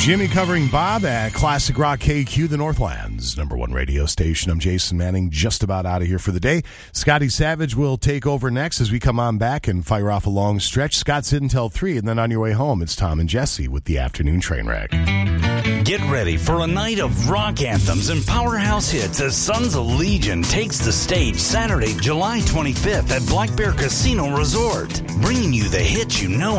Jimmy covering Bob at Classic Rock KQ, the Northland's #1 radio station. I'm Jason Manning, just about out of here for the day. Scotty Savage will take over next as we come on back and fire off a long stretch. Scott's in until 3, and then on your way home, it's Tom and Jesse with the Afternoon Train Wreck. Get ready for a night of rock anthems and powerhouse hits as Sons of Legion takes the stage Saturday, July 25th at Black Bear Casino Resort, bringing you the hits you know